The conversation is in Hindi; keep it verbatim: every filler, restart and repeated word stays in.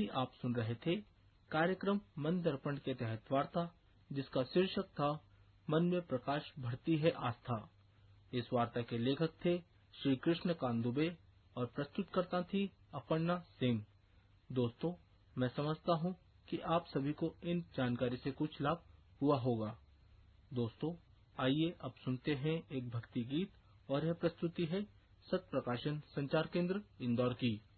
अभी आप सुन रहे थे कार्यक्रम मन दर्पण के तहत वार्ता, जिसका शीर्षक था मन में प्रकाश भरती है आस्था। इस वार्ता के लेखक थे श्री कृष्ण कांत दुबे और प्रस्तुतकर्ता थी अपर्णा सिंह। दोस्तों, मैं समझता हूँ कि आप सभी को इन जानकारी से कुछ लाभ हुआ होगा। दोस्तों, आइए अब सुनते हैं एक भक्ति गीत, और यह प्रस्तुति है सत प्रकाशन संचार केंद्र इंदौर की।